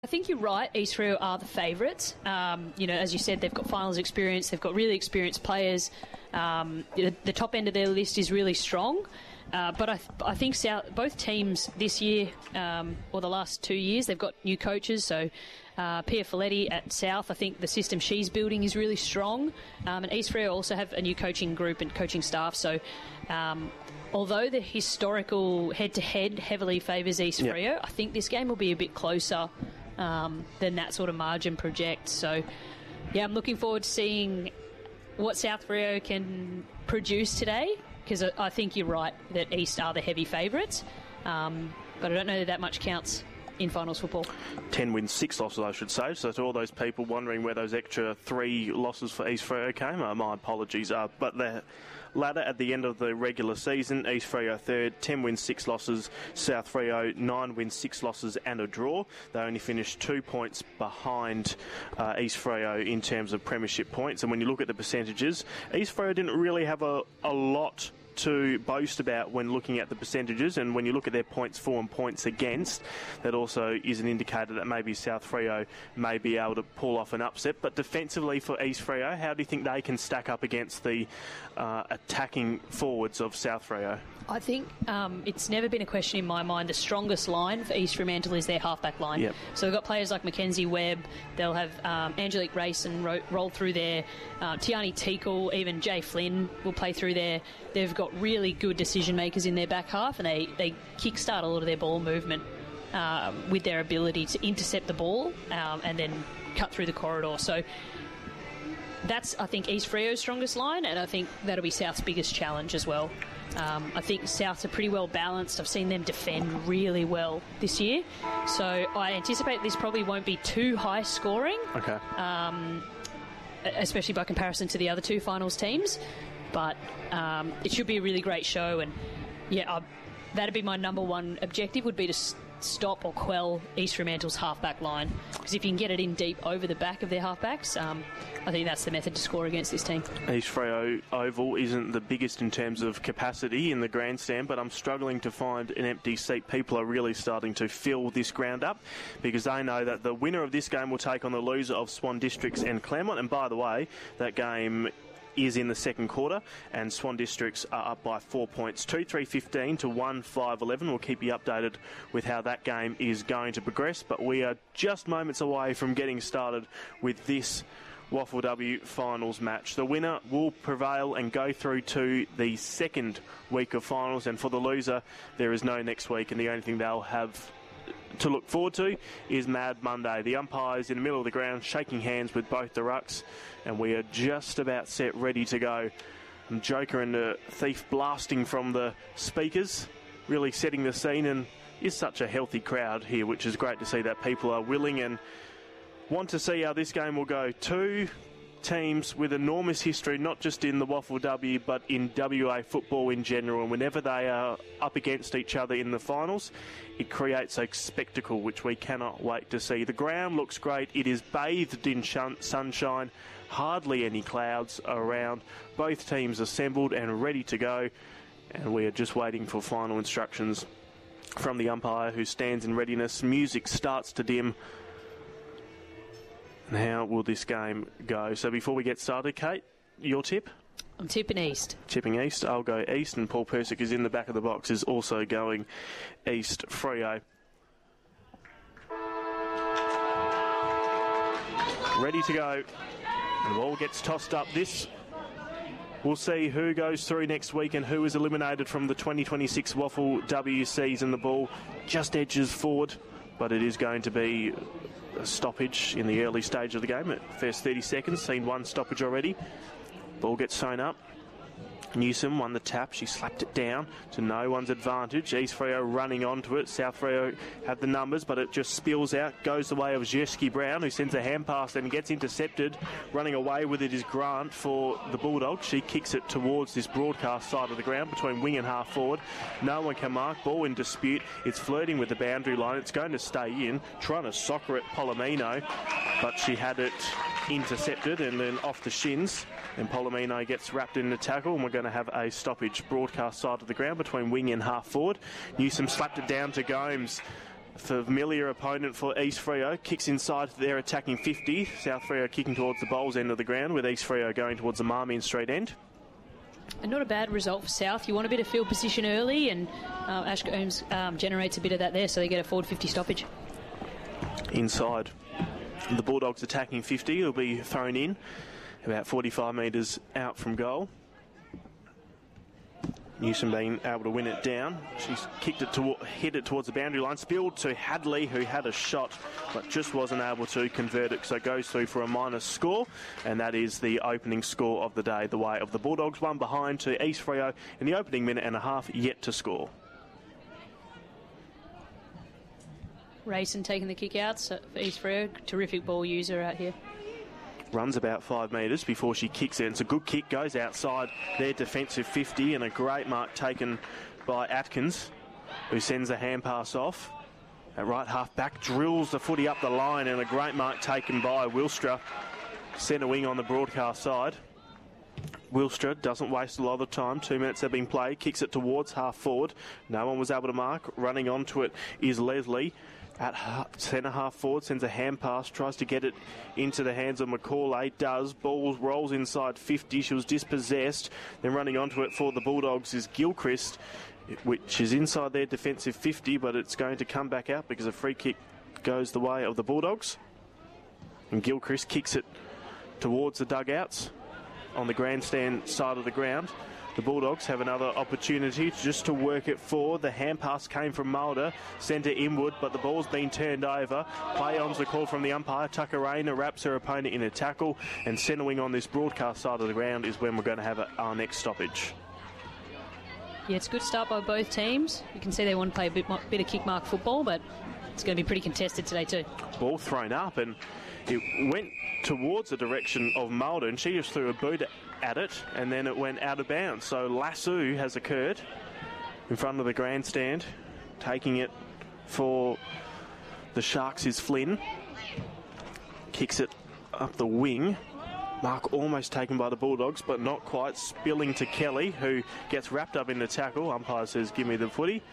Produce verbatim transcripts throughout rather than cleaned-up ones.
I think you're right. East Freo are the favourites. Um, you know, as you said, they've got finals experience. They've got really experienced players. Um, the, the top end of their list is really strong. Uh, but I, th- I think South, both teams this year, um, or the last two years, they've got new coaches. So uh, Pia Folletti at South, I think the system she's building is really strong. Um, and East Freo also have a new coaching group and coaching staff. So um, although the historical head-to-head heavily favours East yep. Freo, I think this game will be a bit closer Um, than that sort of margin projects. So, yeah, I'm looking forward to seeing what South Freo can produce today, because I, I think you're right that East are the heavy favourites, um, but I don't know that that much counts in finals football. ten wins, six losses, I should say. So to all those people wondering where those extra three losses for East Freo came, uh, my apologies. Uh, but the ladder at the end of the regular season, East Freo third, ten wins, six losses. South Freo, nine wins, six losses and a draw. They only finished two points behind uh, East Freo in terms of premiership points. And when you look at the percentages, East Freo didn't really have a, a lot to boast about when looking at the percentages, and when you look at their points for and points against, that also is an indicator that maybe South Freo may be able to pull off an upset. But defensively for East Freo, how do you think they can stack up against the uh, attacking forwards of South Freo? I think um, it's never been a question in my mind. The strongest line for East Fremantle is their halfback line. Yep. So we've got players like Mackenzie Webb. They'll have um, Angelique Rayson ro- roll through there. Uh, Tiani Teakle, even Jay Flynn will play through there. They've got really good decision makers in their back half, and they, they kickstart a lot of their ball movement uh, with their ability to intercept the ball um, and then cut through the corridor. So that's, I think, East Freo's strongest line, and I think that'll be South's biggest challenge as well. Um, I think Souths are pretty well balanced. I've seen them defend really well this year. So I anticipate this probably won't be too high scoring. Okay. Um, especially by comparison to the other two finals teams. But um, it should be a really great show. And, yeah, I, that'd be my number one objective, would be to s- stop or quell East Fremantle's halfback line. Because if you can get it in deep over the back of their halfbacks, um, I think that's the method to score against this team. East Freo Oval isn't the biggest in terms of capacity in the grandstand, but I'm struggling to find an empty seat. People are really starting to fill this ground up because they know that the winner of this game will take on the loser of Swan Districts and Claremont. And by the way, that game is in the second quarter, and Swan Districts are up by four points, two three fifteen to one five eleven. We'll keep you updated with how that game is going to progress, but we are just moments away from getting started with this W A F L W finals match. The winner will prevail and go through to the second week of finals, and for the loser there is no next week, and the only thing they'll have to look forward to is Mad Monday. The umpires in the middle of the ground shaking hands with both the rucks, and we are just about set, ready to go. And Joker and the Thief blasting from the speakers, really setting the scene, and is such a healthy crowd here, which is great to see that people are willing and want to see how this game will go. Two teams with enormous history, not just in the W A F L W, but in W A football in general. And whenever they are up against each other in the finals, it creates a spectacle which we cannot wait to see. The ground looks great. It is bathed in shun- sunshine. Hardly any clouds around. Both teams assembled and ready to go. And we are just waiting for final instructions from the umpire, who stands in readiness. Music starts to dim. And how will this game go? So before we get started, Kate, your tip? I'm tipping East. Tipping East. I'll go East, and Paul Persick is in the back of the box, is also going East. Freo ready to go. And the ball gets tossed up. This, we'll see who goes through next week and who is eliminated from the twenty twenty-six W A F L W season. The ball just edges forward, but it is going to be a stoppage in the early stage of the game. At first thirty seconds, seen one stoppage already. Ball gets sewn up. Newsom won the tap. She slapped it down to no one's advantage. East Freo running onto it. South Freo have the numbers, but it just spills out. Goes the way of Zhersky Brown, who sends a hand pass and gets intercepted. Running away with it is Grant for the Bulldogs. She kicks it towards this broadcast side of the ground between wing and half forward. No one can mark. Ball in dispute. It's flirting with the boundary line. It's going to stay in. Trying to soccer it, Palomino, but she had it intercepted and then off the shins. And Palomino gets wrapped in the tackle, and we're going to have a stoppage broadcast side of the ground between wing and half forward. Newsom slapped it down to Gomes. familiar opponent for East Freo. Kicks inside their attacking fifty. South Freo kicking towards the bowls end of the ground, with East Freo going towards the Marmion Street end. And not a bad result for South. You want a bit of field position early, and uh, Ash Gomes um, generates a bit of that there, so they get a forward fifty stoppage. Inside the Bulldogs attacking fifty will be thrown in about forty-five metres out from goal. Newsom being able to win it down. She's kicked it to hit it towards the boundary line. Spilled to Hadley, who had a shot but just wasn't able to convert it, so it goes through for a minus score, and that is the opening score of the day, the way of the Bulldogs. One behind to East Freo in the opening minute and a half, yet to score. Rayson taking the kick out so for East Freo. Terrific ball user out here. Runs about five metres before she kicks it. It's a good kick, goes outside their defensive fifty, and a great mark taken by Atkins, who sends a hand pass off. At right half back, drills the footy up the line, and a great mark taken by Wilstra, centre wing on the broadcast side. Wilstra doesn't waste a lot of time. Two minutes have been played. Kicks it towards half forward. No one was able to mark. Running onto it is Leslie. At centre half forward, sends a hand pass, tries to get it into the hands of Macaulay, does. Ball rolls inside fifty. She was dispossessed. Then running onto it for the Bulldogs is Gilchrist, which is inside their defensive fifty, but it's going to come back out because a free kick goes the way of the Bulldogs. And Gilchrist kicks it towards the dugouts on the grandstand side of the ground. The Bulldogs have another opportunity just to work it forward. The hand pass came from Mulder, centre inward, but the ball's been turned over. Play on's the call from the umpire. Tucker Rayner wraps her opponent in a tackle, and centre wing on this broadcast side of the ground is when we're going to have our next stoppage. Yeah, it's a good start by both teams. You can see they want to play a bit, bit of kick mark football, but it's going to be pretty contested today too. Ball thrown up, and it went towards the direction of Mulder, and she just threw a boot at it, and then it went out of bounds. So lasso has occurred in front of the grandstand. Taking it for the Sharks is Flynn. Kicks it up the wing. Mark almost taken by the Bulldogs, but not quite. Spilling to Kelly, who gets wrapped up in the tackle. Umpire says, give me the footy.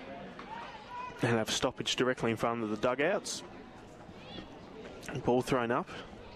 And have stoppage directly in front of the dugouts. Ball thrown up.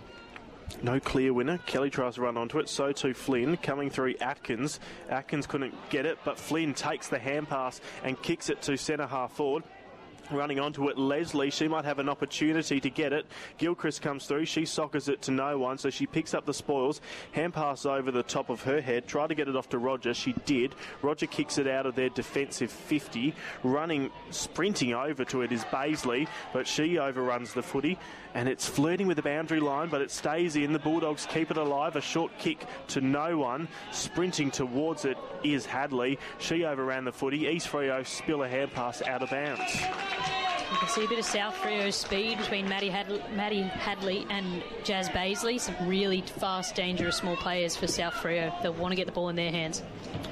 No clear winner. Kelly tries to run onto it. So too Flynn. Coming through Atkins. Atkins couldn't get it, but Flynn takes the hand pass and kicks it to centre half forward. Running onto it, Leslie. She might have an opportunity to get it. Gilchrist comes through. She soccers it to no one, so she picks up the spoils. Hand pass over the top of her head. Tried to get it off to Roger. She did. Roger kicks it out of their defensive fifty. Running, sprinting over to it is Baisley, but she overruns the footy, and it's flirting with the boundary line, but it stays in. The Bulldogs keep it alive. A short kick to no one. Sprinting towards it is Hadley. She overran the footy. East Freo spill a hand pass out of bounds. You can see a bit of South Freo's speed between Maddie, Hadley, Maddie Hadley and Jazz Baisley. Some really fast, dangerous small players for South Freo. They'll want to get the ball in their hands.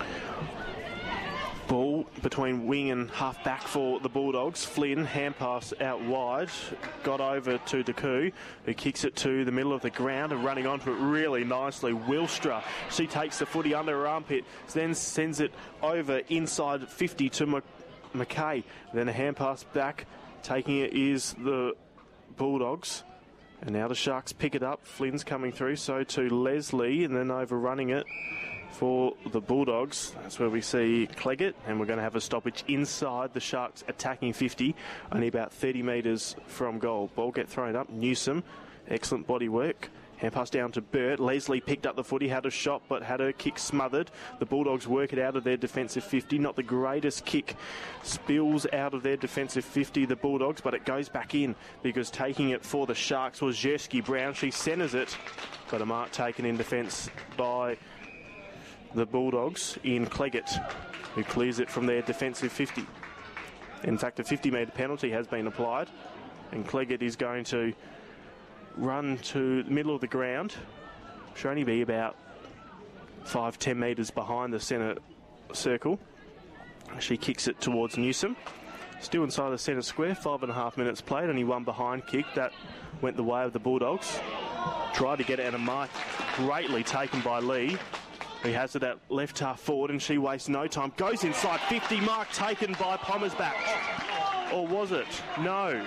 Ball between wing and half back for the Bulldogs. Flynn, hand pass out wide. Got over to Deku, who kicks it to the middle of the ground and running onto it really nicely. Wilstra, she takes the footy under her armpit, then sends it over inside fifty to Mc- McKay. Then a hand pass back. Taking it is the Bulldogs. And now the Sharks pick it up. Flynn's coming through, so to Leslie, and then overrunning it for the Bulldogs. That's where we see Cleggett, and we're going to have a stoppage inside the Sharks attacking fifty, only about thirty metres from goal. Ball get thrown up. Newsom, excellent body work. Hand pass down to Burt. Leslie picked up the footy, had a shot, but had her kick smothered. The Bulldogs work it out of their defensive fifty. Not the greatest kick. Spills out of their defensive fifty, the Bulldogs, but it goes back in because taking it for the Sharks was Jersky Brown. She centres it, but a mark taken in defence by the Bulldogs in Cleggett, who clears it from their defensive fifty. In fact, a fifty metre penalty has been applied, and Cleggett is going to run to the middle of the ground. Should only be about five, ten metres behind the centre circle. She kicks it towards Newsom. Still inside the centre square, five and a half minutes played, only one behind kick. That went the way of the Bulldogs. Tried to get it out of mark, greatly taken by Lee. He has it at left half forward, and she wastes no time. Goes inside fifty, mark taken by Pommersbach. Or was it? No.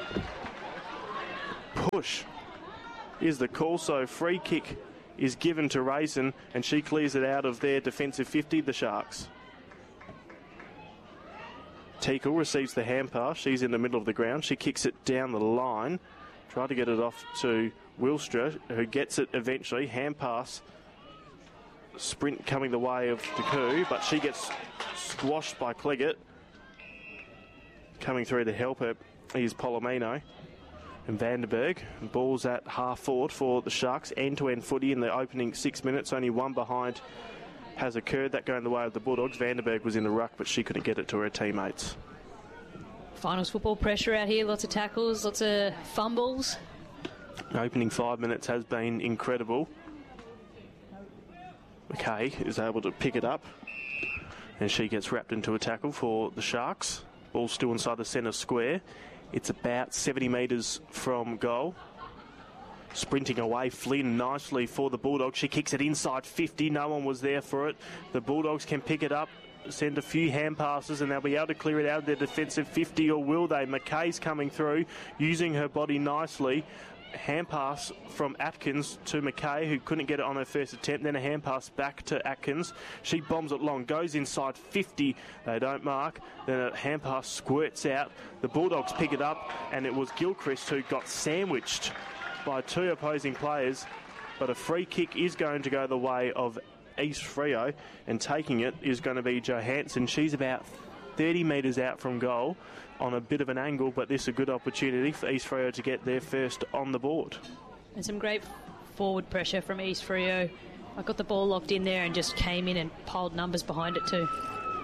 Push is the call, so free kick is given to Rayson, and she clears it out of their defensive fifty, the Sharks. Teakle receives the hand pass. She's in the middle of the ground. She kicks it down the line. Try to get it off to Wilstra, who gets it eventually. Hand pass. Sprint coming the way of Taku, but she gets squashed by Cleggett. Coming through to help her is Polomino. And Vandenberg. Ball's at half forward for the Sharks. End-to-end footy in the opening six minutes. Only one behind has occurred. That going the way of the Bulldogs. Vandenberg was in the ruck, but she couldn't get it to her teammates. Finals football pressure out here. Lots of tackles, lots of fumbles. Opening five minutes has been incredible. McKay is able to pick it up, and she gets wrapped into a tackle for the Sharks. Ball still inside the centre square. It's about seventy metres from goal. Sprinting away, Flynn nicely for the Bulldogs. She kicks it inside fifty. No one was there for it. The Bulldogs can pick it up, send a few hand passes, and they'll be able to clear it out of their defensive fifty, or will they? McKay's coming through, using her body nicely. Hand pass from Atkins to McKay, who couldn't get it on her first attempt. Then a hand pass back to Atkins. She bombs it long, goes inside fifty. They don't mark. Then a hand pass squirts out. The Bulldogs pick it up, and it was Gilchrist who got sandwiched by two opposing players. But a free kick is going to go the way of East Freo, and taking it is going to be Johansson. She's about thirty metres out from goal on a bit of an angle, but this is a good opportunity for East Freo to get their first on the board. And some great forward pressure from East Freo. I got the ball locked in there and just came in and piled numbers behind it too.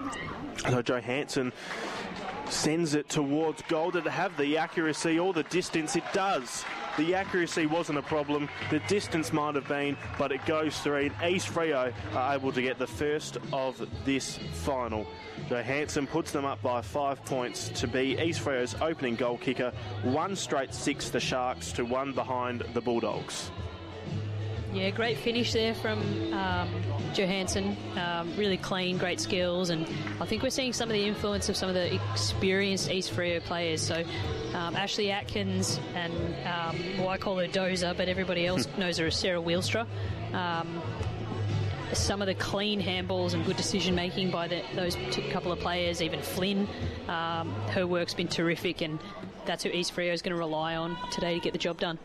So Johansson sends it towards goal. Did it have the accuracy or the distance? It does. The accuracy wasn't a problem. The distance might have been, but it goes through. And East Freo are able to get the first of this final. Johansson puts them up by five points to be East Freo's opening goal kicker. One straight six, the Sharks, to one behind the Bulldogs. Yeah, great finish there from um, Johansson. Um, really clean, great skills, and I think we're seeing some of the influence of some of the experienced East Freo players. So um, Ashley Atkins and, um, well, I call her Dozer, but everybody else knows her as Sarah Wheelstra. Um, some of the clean handballs and good decision-making by the, those two, couple of players, even Flynn. Um, her work's been terrific, and that's who East Freo is going to rely on today to get the job done.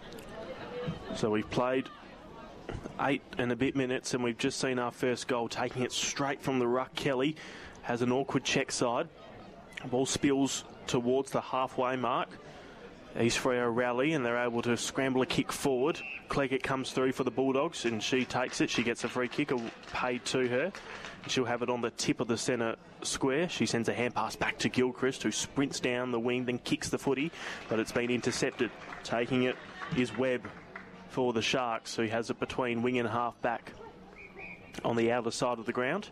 So we've played eight and a bit minutes, and we've just seen our first goal, taking it straight from the ruck. Kelly has an awkward check side. Ball spills towards the halfway mark. East Freo rally, and they're able to scramble a kick forward. Cleggett comes through for the Bulldogs, and she takes it. She gets a free kick paid to her. She'll have it on the tip of the centre square. She sends a hand pass back to Gilchrist, who sprints down the wing, then kicks the footy, but it's been intercepted. Taking it is Webb for the Sharks, who has it between wing and half back on the outer side of the ground.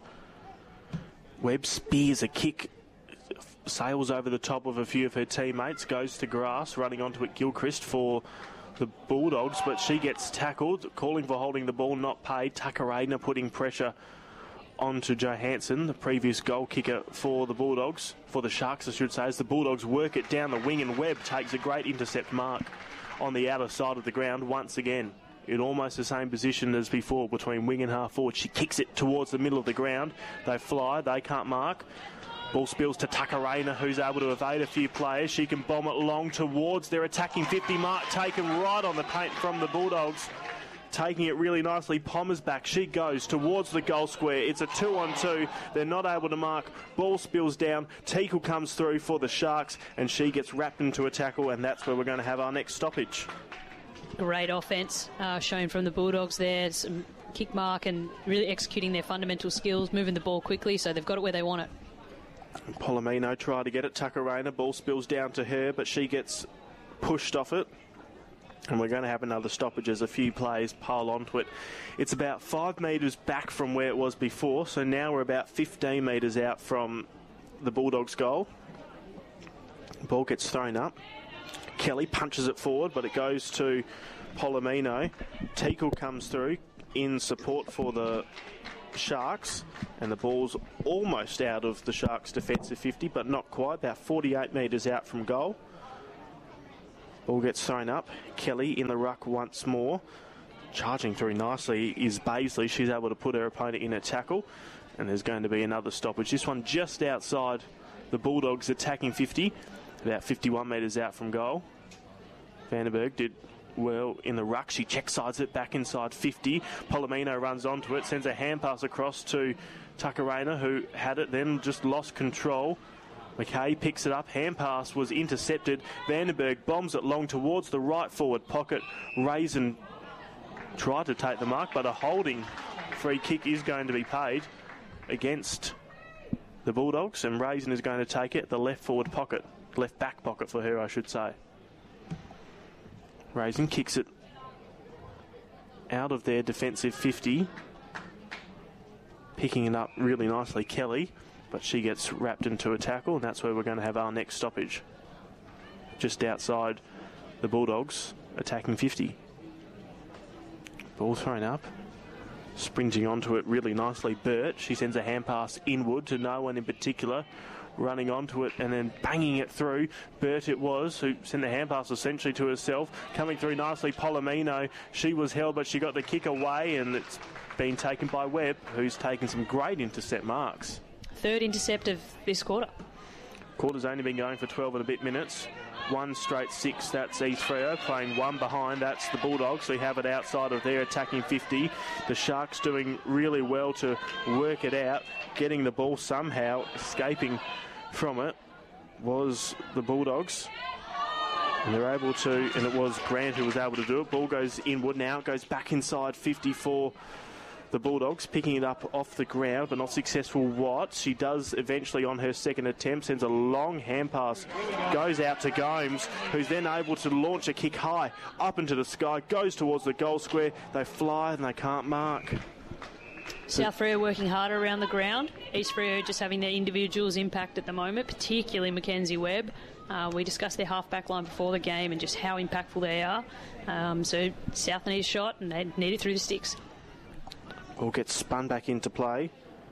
Webb spears a kick, sails over the top of a few of her teammates, goes to grass, running onto it Gilchrist for the Bulldogs, but she gets tackled, calling for holding the ball, not paid. Takarena putting pressure onto Johansson, the previous goal kicker for the Bulldogs, for the Sharks I should say, as the Bulldogs work it down the wing, and Webb takes a great intercept mark on the outer side of the ground once again. In almost the same position as before, between wing and half forward. She kicks it towards the middle of the ground. They fly, they can't mark. Ball spills to Takarena, who's able to evade a few players. She can bomb it long towards their attacking fifty mark, taken right on the paint from the Bulldogs. Taking it really nicely, Pommer's back. She goes towards the goal square. It's a two on two. They're not able to mark. Ball spills down. Teakle comes through for the Sharks, and she gets wrapped into a tackle, and that's where we're going to have our next stoppage. Great offence uh, shown from the Bulldogs there. Some kick mark and really executing their fundamental skills, moving the ball quickly, so they've got it where they want it. Polomino tried to get it. Takarena, ball spills down to her, but she gets pushed off it. And we're going to have another stoppage as a few players pile onto it. It's about five metres back from where it was before, so now we're about fifteen metres out from the Bulldogs' goal. Ball gets thrown up. Kelly punches it forward, but it goes to Polomino. Teakle comes through. in support for the Sharks, and the ball's almost out of the Sharks' defensive fifty, but not quite, about forty-eight metres out from goal. Ball gets thrown up. Kelly in the ruck once more. Charging through nicely is Baisley. She's able to put her opponent in a tackle, and there's going to be another stoppage. This one just outside the Bulldogs' attacking fifty, about fifty-one metres out from goal. Vandenberg did well in the ruck. She check sides it back inside fifty. Polomino runs onto it, sends a hand pass across to Tuckerena, who had it, then just lost control. McKay picks it up. Hand pass was intercepted. Vandenberg bombs it long towards the right forward pocket. Raisin tried to take the mark, but a holding free kick is going to be paid against the Bulldogs, and Raisin is going to take it, the left forward pocket, left back pocket for her, I should say. Raisin kicks it out of their defensive fifty, picking it up really nicely, Kelly, but she gets wrapped into a tackle, and that's where we're going to have our next stoppage. Just outside the Bulldogs attacking fifty. Ball thrown up. Sprinting onto it really nicely, Burt. She sends a hand pass inward to no one in particular. Running onto it and then banging it through. Burt it was, who sent the hand pass essentially to herself. Coming through nicely, Polomino. She was held, but she got the kick away, and it's been taken by Webb, who's taken some great intercept marks. Third intercept of this quarter. Quarter's only been going for twelve and a bit minutes. One straight six, that's East Freo playing one behind, that's the Bulldogs. We have it outside of their attacking fifty. The Sharks doing really well to work it out, getting the ball somehow, escaping from it was the Bulldogs. And they're able to, and it was Grant who was able to do it. Ball goes inward now, it goes back inside fifty for the Bulldogs, picking it up off the ground, but not successful. Watts, she does eventually on her second attempt, sends a long hand pass, goes out to Gomes, who's then able to launch a kick high up into the sky, goes towards the goal square. They fly and they can't mark. South Freo working harder around the ground. East Freo just having their individuals impact at the moment, particularly Mackenzie Webb. Uh, we discussed their half-back line before the game and just how impactful they are. Um, so South need a shot and they need it through the sticks. Ball gets spun back into play.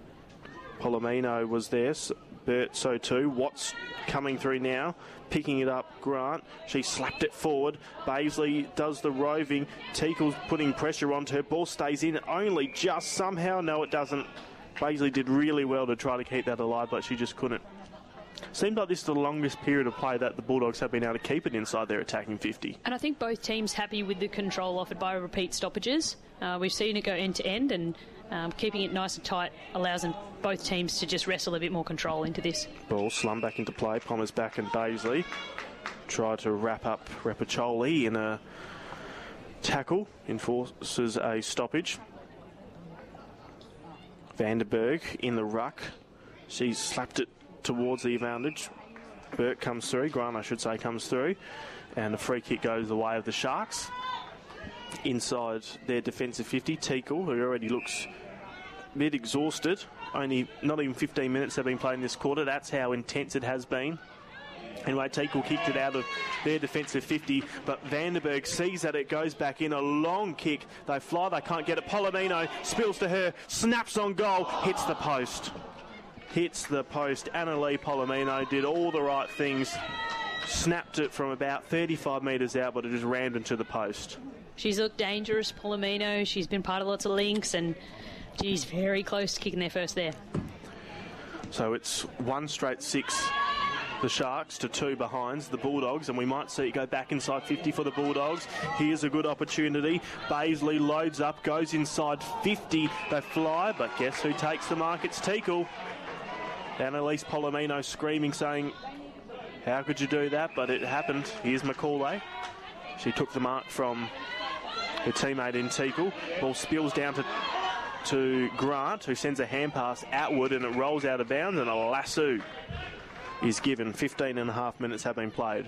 Polomino was there. Burt so too. Watts coming through now. Picking it up, Grant. She slapped it forward. Baisley does the roving. Teakle's putting pressure onto her. Ball stays in only just somehow. No, it doesn't. Baisley did really well to try to keep that alive, but she just couldn't. Seemed like this is the longest period of play that the Bulldogs have been able to keep it inside their attacking fifty. And I think both teams happy with the control offered by repeat stoppages. Uh, we've seen it go end to end, and um, keeping it nice and tight allows them, both teams to just wrestle a bit more control into this. Ball slung back into play. Palmer's back, and Baisley try to wrap up Repacholi in a tackle, enforces a stoppage. Vandenberg in the ruck. She's slapped it towards the advantage. Burt comes through, Grant I should say comes through, and a free kick goes the way of the Sharks. Inside their defensive fifty, Teakle, who already looks a bit exhausted. Only not even fifteen minutes have been played in this quarter. That's how intense it has been. Anyway, Teakle kicked it out of their defensive fifty, but Vandenberg sees that it goes back in. A long kick. They fly, they can't get it. Polomino spills to her, snaps on goal, hits the post. Hits the post. Annalie Polomino did all the right things. Snapped it from about thirty-five metres out, but it just rammed into the post. She's looked dangerous, Polomino. She's been part of lots of links, and she's very close to kicking their first there. So it's one straight six, the Sharks, to two behinds, the Bulldogs, and we might see it go back inside fifty for the Bulldogs. Here's a good opportunity. Baisley loads up, goes inside fifty. They fly, but guess who takes the mark? It's Teakle. Annalise Polomino screaming, saying, how could you do that? But it happened. Here's McCauley. She took the mark from her teammate in Teakle. Ball spills down to, to Grant, who sends a hand pass outward, and it rolls out of bounds, and a lasso is given. fifteen and a half minutes have been played.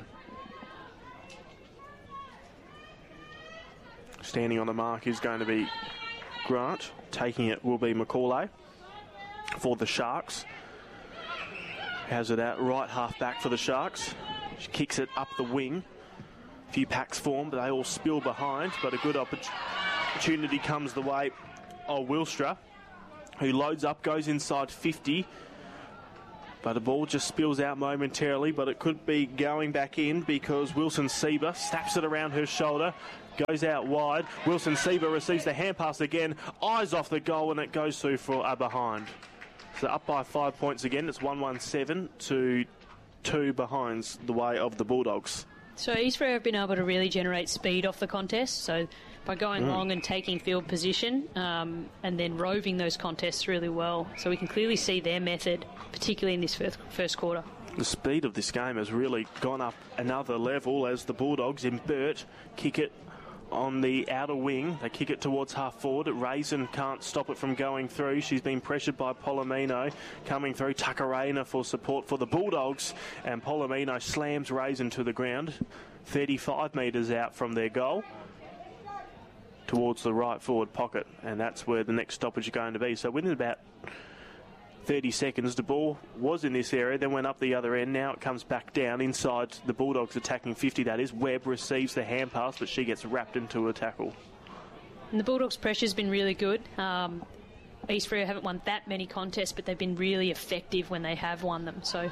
Standing on the mark is going to be Grant. Taking it will be McCauley for the Sharks. Has it out right half back for the Sharks. She kicks it up the wing. A few packs form, but they all spill behind. But a good opportunity. opportunity comes the way of Wilstra, who loads up, goes inside fifty. But the ball just spills out momentarily, but it could be going back in because Wilson Sieber snaps it around her shoulder, goes out wide. Wilson Sieber receives the hand pass again, eyes off the goal, and it goes through for a behind. So up by five points again. It's one one seven to two behinds the way of the Bulldogs. So East Freo have been able to really generate speed off the contest. So by going mm. long and taking field position um, and then roving those contests really well. So we can clearly see their method, particularly in this first, first quarter. The speed of this game has really gone up another level as the Bulldogs in Burt kick it on the outer wing. They kick it towards half forward. Raisin can't stop it from going through. She's been pressured by Polomino. Coming through, Tuckerina for support for the Bulldogs. And Polomino slams Raisin to the ground. thirty-five metres out from their goal towards the right forward pocket. And that's where the next stoppage is going to be. So within about thirty seconds, the ball was in this area, then went up the other end. Now it comes back down inside the Bulldogs attacking fifty, that is. Webb receives the hand pass, but she gets wrapped into a tackle. And the Bulldogs' pressure's been really good. Um, East Freo haven't won that many contests, but they've been really effective when they have won them. So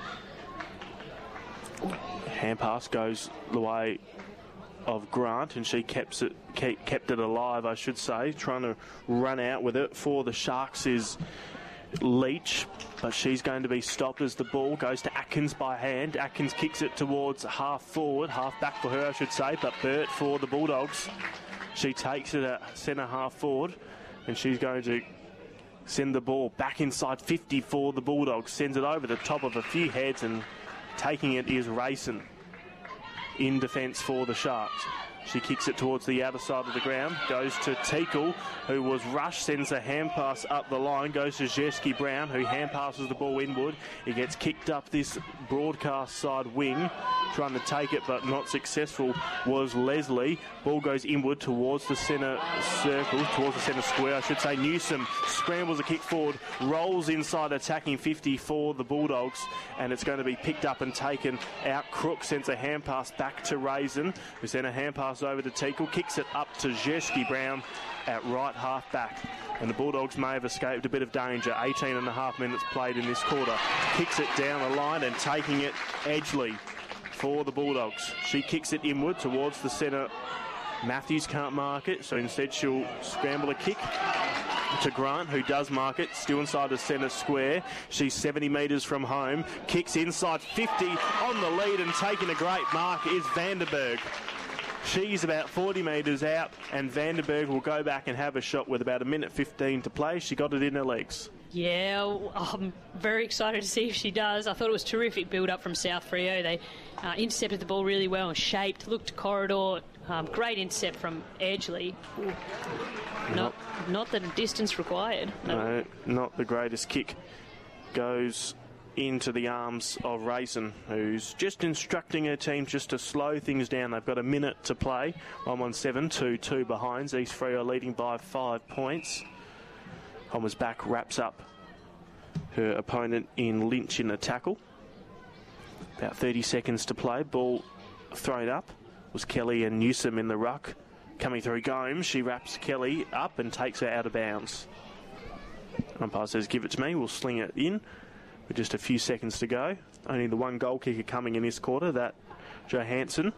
hand pass goes the way of Grant, and she kept it, kept it alive, I should say. Trying to run out with it for the Sharks is Leach, but she's going to be stopped as the ball goes to Atkins by hand. Atkins kicks it towards half forward, half back for her, I should say, but Burt for the Bulldogs. She takes it at centre half forward, and she's going to send the ball back inside fifty for the Bulldogs. Sends it over the top of a few heads, and taking it is Rayson in defence for the Sharks. She kicks it towards the outer side of the ground, goes to Teakle, who was rushed, sends a hand pass up the line, goes to Jersky Brown, who hand passes the ball inward. He gets kicked up this broadcast side wing, trying to take it but not successful was Leslie. Ball goes inward towards the centre circle, towards the centre square, I should say. Newsom scrambles a kick forward, rolls inside attacking fifty for the Bulldogs, and it's going to be picked up and taken out. Crook sends a hand pass back to Raisin, who sent a hand pass over to Teakle, kicks it up to Jersky Brown at right half back. And the Bulldogs may have escaped a bit of danger. eighteen and a half minutes played in this quarter. Kicks it down the line and taking it Edgley for the Bulldogs. She kicks it inward towards the centre. Matthews can't mark it, so instead she'll scramble a kick to Grant, who does mark it, still inside the centre square. She's seventy metres from home. Kicks inside fifty on the lead, and taking a great mark is Vandenberg. She's about forty metres out, and Vandenberg will go back and have a shot with about a minute fifteen to play. She got it in her legs. Yeah, I'm very excited to see if she does. I thought it was terrific build-up from South Freo. They uh, intercepted the ball really well and shaped, looked corridor. Um, great intercept from Edgley. Not, not the distance required. No. no, not the greatest kick. Goes into the arms of Rayson, who's just instructing her team just to slow things down. They've got a minute to play. one one seven to two behinds. East Freo leading by five points. Homer's back wraps up her opponent in Lynch in a tackle. About thirty seconds to play. Ball thrown up. Was Kelly and Newsom in the ruck. Coming through Gomes, she wraps Kelly up and takes her out of bounds. Umpire says, give it to me. We'll sling it in with just a few seconds to go. Only the one goal kicker coming in this quarter, that Johansson.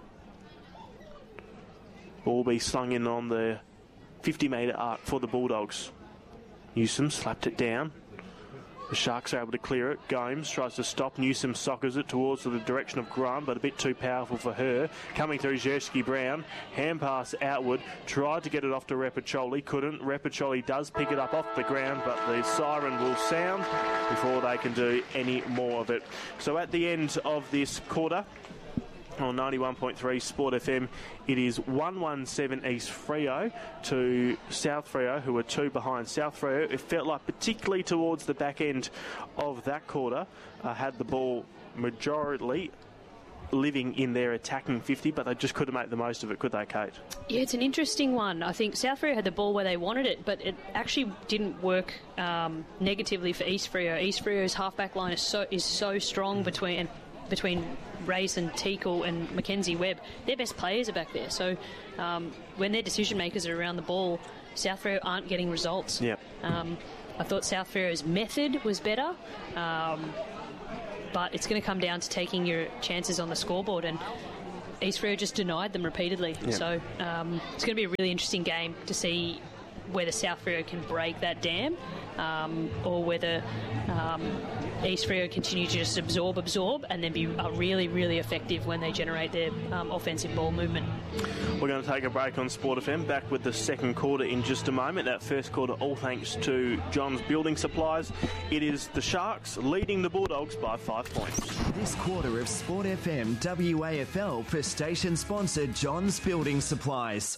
Ball be slung in on the fifty metre arc for the Bulldogs. Newsom slapped it down. The Sharks are able to clear it. Gomes tries to stop. Newsom soccers it towards the direction of Grant, but a bit too powerful for her. Coming through Jersky Brown. Hand pass outward. Tried to get it off to Repacholi. Couldn't. Repacholi does pick it up off the ground, but the siren will sound before they can do any more of it. So at the end of this quarter, on ninety-one point three Sport F M, it is one one seven East Freo to South Freo, who are two behind. South Freo, it felt like particularly towards the back end of that quarter, uh, had the ball majority living in their attacking fifty, but they just couldn't make the most of it, could they, Kate? Yeah, it's an interesting one. I think South Freo had the ball where they wanted it, but it actually didn't work um, negatively for East Freo. East Freo's halfback line is so is so strong between between Race and Teakle and Mackenzie Webb, their best players are back there. So um, when their decision makers are around the ball, South Freo aren't getting results. Yep. Um, I thought South Freo's method was better, um, but it's going to come down to taking your chances on the scoreboard, and East Freo just denied them repeatedly. Yep. So um, it's going to be a really interesting game to see whether South Freo can break that dam, um, or whether um, East Freo continue to just absorb, absorb, and then be uh, really, really effective when they generate their um, offensive ball movement. We're going to take a break on Sport F M, back with the second quarter in just a moment. That first quarter, all thanks to John's Building Supplies. It is the Sharks leading the Bulldogs by five points. This quarter of Sport F M W A F L for station sponsor John's Building Supplies.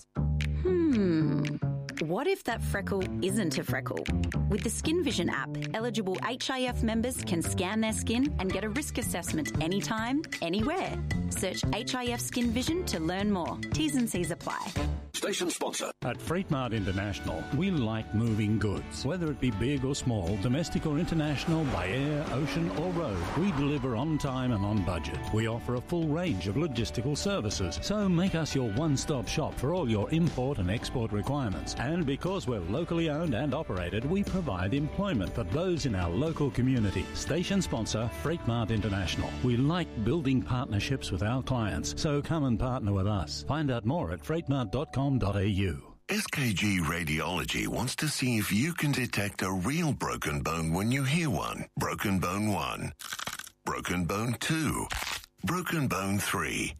Hmm... What if that freckle isn't a freckle? With the Skin Vision app, eligible H I F members can scan their skin and get a risk assessment anytime, anywhere. Search H I F Skin Vision to learn more. T's and C's apply. Station sponsor. At Freight Mart International, we like moving goods. Whether it be big or small, domestic or international, by air, ocean or road, we deliver on time and on budget. We offer a full range of logistical services, so make us your one-stop shop for all your import and export requirements. And because we're locally owned and operated, we provide employment for those in our local community. Station sponsor, Freight Mart International. We like building partnerships with our clients, so come and partner with us. Find out more at freight mart dot com dot a u. S K G Radiology wants to see if you can detect a real broken bone when you hear one. Broken bone one. Broken bone two. Broken bone three.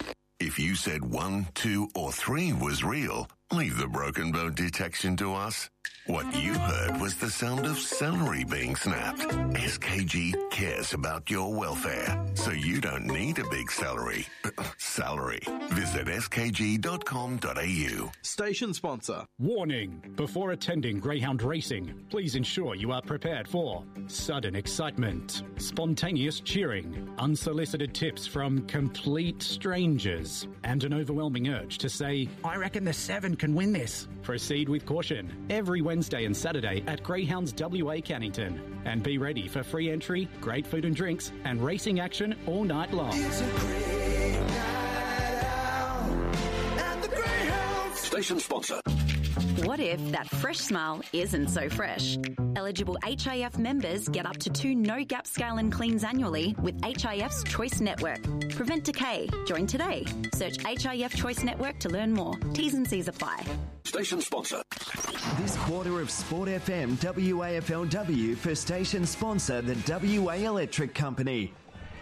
If you said one, two, or three was real, leave the broken bone detection to us. What you heard was the sound of celery being snapped. S K G cares about your welfare, so you don't need a big celery. Salary. Visit s k g dot com dot a u. Station sponsor. Warning. Before attending greyhound racing, please ensure you are prepared for sudden excitement, spontaneous cheering, unsolicited tips from complete strangers, and an overwhelming urge to say, "I reckon the seven can win this." Proceed with caution every Wednesday and Saturday at Greyhounds W A Cannington. And be ready for free entry, great food and drinks, and racing action all night long. It's a great night out at the Greyhounds. Station sponsor. What if that fresh smile isn't so fresh? Eligible H I F members get up to two no-gap scale and cleans annually with H I F's Choice Network. Prevent decay. Join today. Search H I F Choice Network to learn more. T's and C's apply. Station sponsor. This quarter of Sport F M W A F L W for station sponsor the W A Electric Company.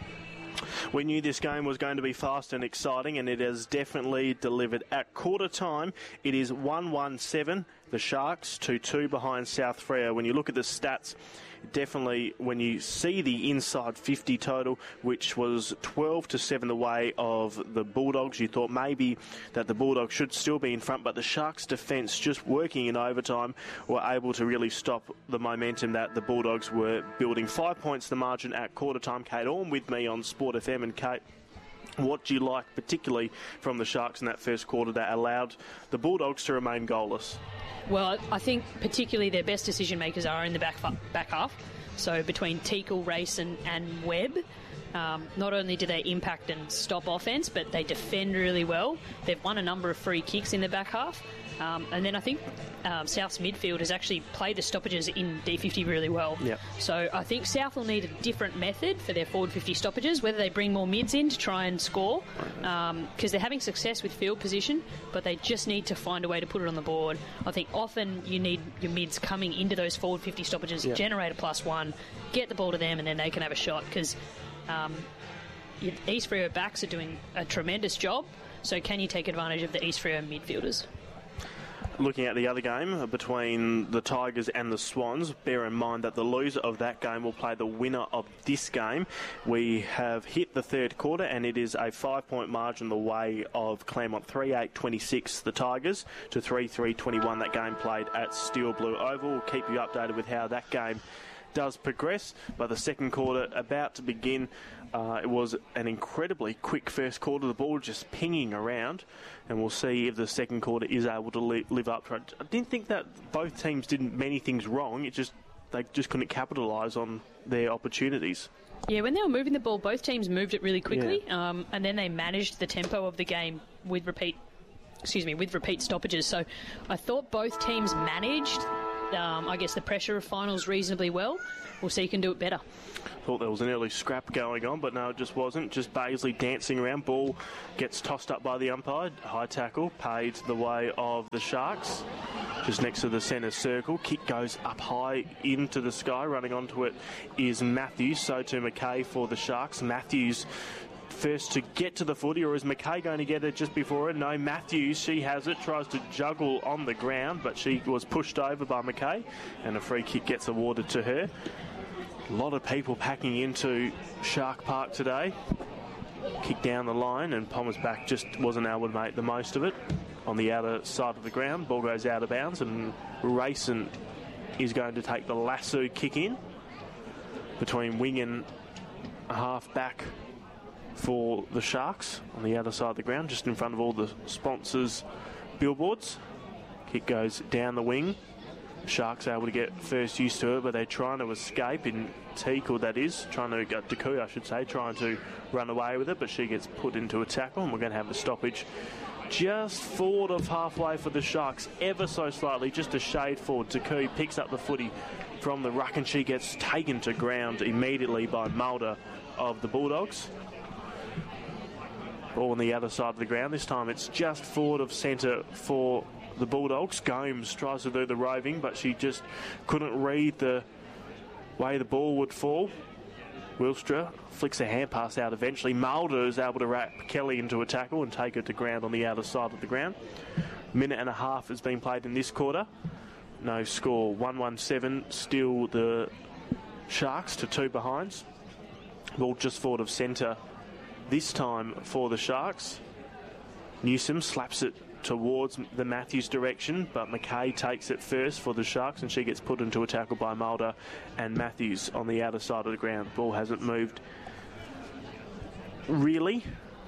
We knew this game was going to be fast and exciting, and it has definitely delivered. At quarter time, it is one one seven, the Sharks, two two behind South Freo. When you look at the stats, definitely when you see the inside fifty total, which was twelve to seven the way of the Bulldogs, you thought maybe that the Bulldogs should still be in front, but the Sharks' defence, just working in overtime, were able to really stop the momentum that the Bulldogs were building. Five points the margin at quarter time. Kate Orme with me on Sport F M. And Kate, what do you like particularly from the Sharks in that first quarter that allowed the Bulldogs to remain goalless? Well, I think particularly their best decision makers are in the back back half. So between Teakle, Race and, and Webb, um, not only do they impact and stop offence, but they defend really well. They've won a number of free kicks in the back half. Um, and then I think um, South's midfield has actually played the stoppages in D fifty really well. Yep. So I think South will need a different method for their forward fifty stoppages, whether they bring more mids in to try and score, because um, they're having success with field position, but they just need to find a way to put it on the board. I think often you need your mids coming into those forward fifty stoppages, yep. generate a plus one, get the ball to them, and then they can have a shot, because um, East Freo backs are doing a tremendous job. So can you take advantage of the East Freo midfielders? Looking at the other game between the Tigers and the Swans, bear in mind that the loser of that game will play the winner of this game. We have hit the third quarter, and it is a five-point margin the way of Claremont. three eight twenty-six the Tigers to three three twenty-one. That game played at Steel Blue Oval. We'll keep you updated with how that game does progress. But the second quarter about to begin. Uh, it was an incredibly quick first quarter. The ball just pinging around, and we'll see if the second quarter is able to li- live up to it. I didn't think that both teams did many things wrong. It just they just couldn't capitalise on their opportunities. Yeah, when they were moving the ball, both teams moved it really quickly, Yeah. um, and then they managed the tempo of the game with repeat, excuse me, with repeat stoppages. So I thought both teams managed, um, I guess, the pressure of finals reasonably well. We'll see who can do it better. Thought there was an early scrap going on, but no, it just wasn't. Just Baisley dancing around. Ball gets tossed up by the umpire. High tackle, paid the way of the Sharks. Just next to the centre circle. Kick goes up high into the sky. Running onto it is Matthews. So to McKay for the Sharks. Matthews first to get to the footy, or is McKay going to get it just before it? No, Matthews, she has it, tries to juggle on the ground, but she was pushed over by McKay, and a free kick gets awarded to her. A lot of people packing into Shark Park today. Kick down the line, and Pommersback just wasn't able to make the most of it. On the outer side of the ground, ball goes out of bounds, and Rayson is going to take the lasso kick in between wing and half back for the Sharks on the outer side of the ground, just in front of all the sponsors' billboards. Kick goes down the wing. Sharks able to get first use to it, but they're trying to escape in Teakle, that is, trying to go Deku, I should say, trying to run away with it, but she gets put into a tackle, and we're going to have a stoppage just forward of halfway for the Sharks, ever so slightly, just a shade forward. Deku picks up the footy from the ruck, and she gets taken to ground immediately by Mulder of the Bulldogs. Ball on the other side of the ground. This time it's just forward of centre for the Bulldogs. Gomes tries to do the roving, but she just couldn't read the way the ball would fall. Wilstra flicks a hand pass out eventually. Mulder is able to wrap Kelly into a tackle and take her to ground on the outer side of the ground. Minute and a half has been played in this quarter. No score. one one seven. Still the Sharks to two behinds. Ball just forward of centre this time for the Sharks. Newsom slaps it towards the Matthews direction, but McKay takes it first for the Sharks, and she gets put into a tackle by Mulder and Matthews on the outer side of the ground. Ball hasn't moved really.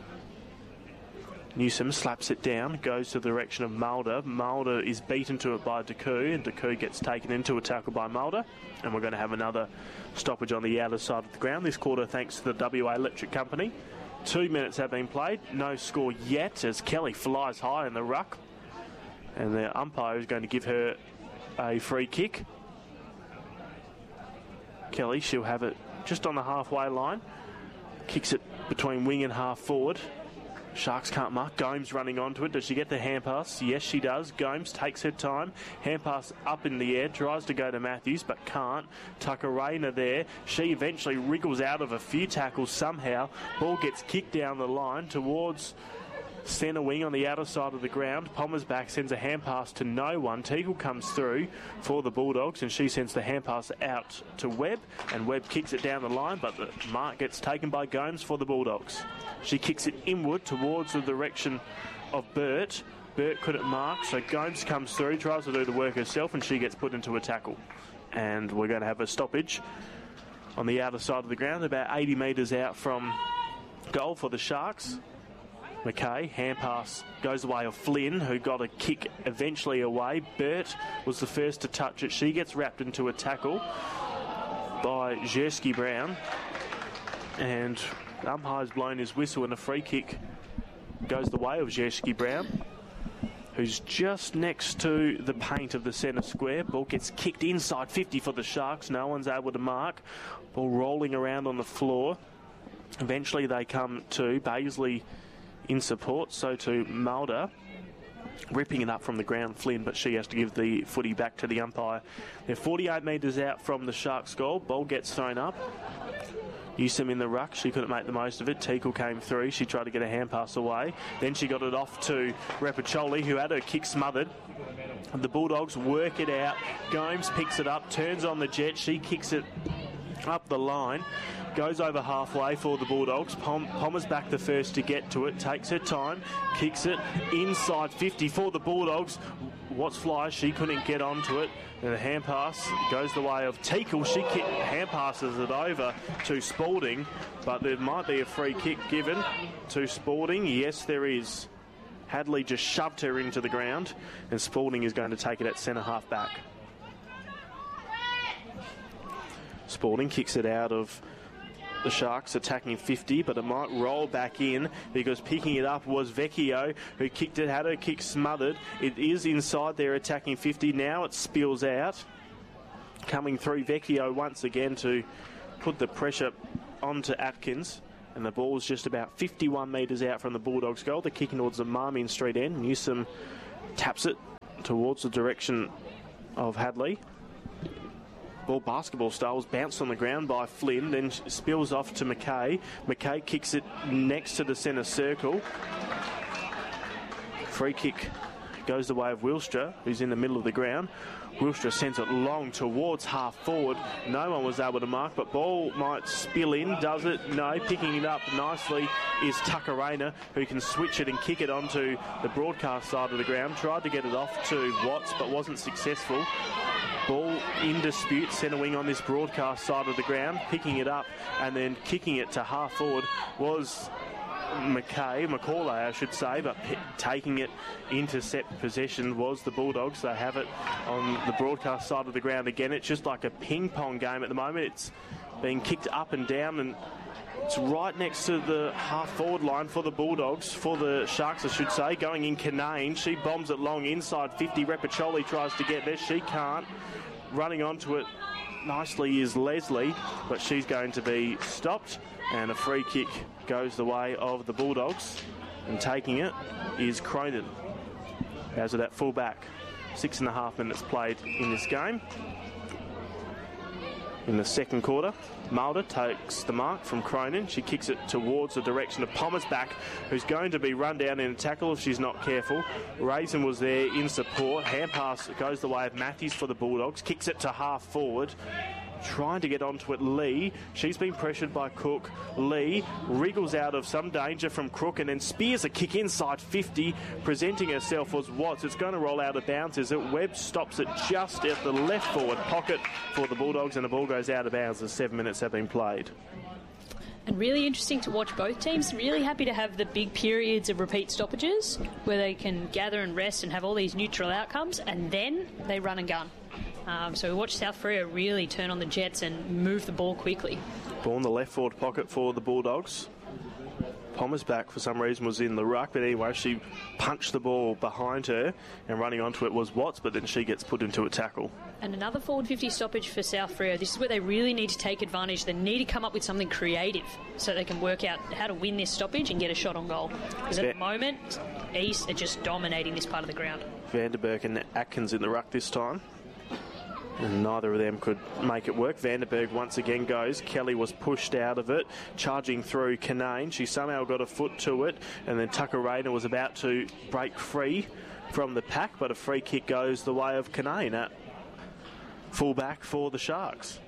Newsom slaps it down, goes to the direction of Mulder. Mulder is beaten to it by Deku, and Deku gets taken into a tackle by Mulder, and we're going to have another stoppage on the outer side of the ground this quarter, thanks to the W A Electric Company. Two minutes have been played, no score yet, as Kelly flies high in the ruck, and the umpire is going to give her a free kick. Kelly, she'll have it just on the halfway line, kicks it between wing and half forward. Sharks can't mark. Gomes running onto it. Does she get the hand pass? Yes, she does. Gomes takes her time. Hand pass up in the air. Tries to go to Matthews, but can't. Tucker-Rayner there. She eventually wriggles out of a few tackles somehow. Ball gets kicked down the line towards centre wing on the outer side of the ground. Pommersback sends a hand pass to no one. Teagle comes through for the Bulldogs, and she sends the hand pass out to Webb, and Webb kicks it down the line, but the mark gets taken by Gomes for the Bulldogs. She kicks it inward towards the direction of Burt. Burt couldn't mark, so Gomes comes through, tries to do the work herself, and she gets put into a tackle. And we're going to have a stoppage on the outer side of the ground, about eighty metres out from goal for the Sharks. McKay, hand pass goes the way of Flynn, who got a kick eventually away. Burt was the first to touch it. She gets wrapped into a tackle by Jersky Brown, and the umpire's blown his whistle, and a free kick goes the way of Jersky Brown, who's just next to the paint of the centre square. Ball gets kicked inside fifty for the Sharks. No one's able to mark. Ball rolling around on the floor. Eventually they come to Baisley in support, so to Mulder, ripping it up from the ground, Flynn, but she has to give the footy back to the umpire. They're forty-eight metres out from the Sharks' goal. Ball gets thrown up. Newsom in the ruck. She couldn't make the most of it. Teakle came through. She tried to get a hand pass away. Then she got it off to Repacholi, who had her kick smothered. The Bulldogs work it out. Gomes picks it up, turns on the jet. She kicks it up the line. Goes over halfway for the Bulldogs. Pom- Pommersback the first to get to it. Takes her time. Kicks it inside fifty for the Bulldogs. Watts flies. She couldn't get onto it. And the hand pass goes the way of Teakle. She kick, hand passes it over to Spalding. But there might be a free kick given to Spalding. Yes, there is. Hadley just shoved her into the ground. And Spalding is going to take it at centre half back. Spalding kicks it out of the Sharks attacking fifty, but it might roll back in because picking it up was Vecchio, who kicked it, had her kick smothered. It is inside there attacking fifty. Now it spills out. Coming through Vecchio once again to put the pressure onto Atkins. And the ball's just about fifty-one metres out from the Bulldogs' goal. They're kicking towards the Marmion Street end. Newsom taps it towards the direction of Hadley. Ball basketball style was bounced on the ground by Flynn, then spills off to McKay. McKay kicks it next to the centre circle. Free kick goes the way of Wilstra, who's in the middle of the ground. Wilstra sends it long towards half forward. No one was able to mark, but ball might spill in. Does it? No. Picking it up nicely is Tucker Rayner, who can switch it and kick it onto the broadcast side of the ground. Tried to get it off to Watts, but wasn't successful. Ball in dispute, centre wing on this broadcast side of the ground. Picking it up and then kicking it to half forward was McKay, Macaulay I should say, but p- taking it intercept possession was the Bulldogs. They have it on the broadcast side of the ground again. It's just like a ping pong game at the moment. It's being kicked up and down, and it's right next to the half forward line for the Bulldogs, for the Sharks I should say. Going in Canane, she bombs it long inside fifty. Repacholi tries to get there, she can't. Running onto it nicely is Leslie, but she's going to be stopped, and a free kick goes the way of the Bulldogs, and taking it is Cronin. As of that full back, six and a half minutes played in this game. In the second quarter, Mulder takes the mark from Cronin. She kicks it towards the direction of Pommersback, who's going to be run down in a tackle if she's not careful. Raisin was there in support. Hand pass goes the way of Matthews for the Bulldogs. Kicks it to half forward. Trying to get onto it, Lee. She's been pressured by Cook. Lee wriggles out of some danger from Crook and then spears a kick inside fifty. Presenting herself was Watts. It's going to roll out of bounds. Is it? Webb stops it just at the left forward pocket for the Bulldogs, and the ball goes out of bounds as seven minutes have been played. And really interesting to watch both teams. Really happy to have the big periods of repeat stoppages where they can gather and rest and have all these neutral outcomes, and then they run and gun. Um, so we watched South Freo really turn on the Jets and move the ball quickly. Ball in the left forward pocket for the Bulldogs. Pommersback, for some reason, was in the ruck, but anyway, she punched the ball behind her, and running onto it was Watts, but then she gets put into a tackle. And another forward fifty stoppage for South Freo. This is where they really need to take advantage. They need to come up with something creative so they can work out how to win this stoppage and get a shot on goal. Because at the moment, East are just dominating this part of the ground. Vanderberg and Atkins in the ruck this time, and neither of them could make it work. Vanderberg once again goes. Kelly was pushed out of it, charging through Canane. She somehow got a foot to it, and then Tucker Rayner was about to break free from the pack, but a free kick goes the way of Canane at full back for the Sharks.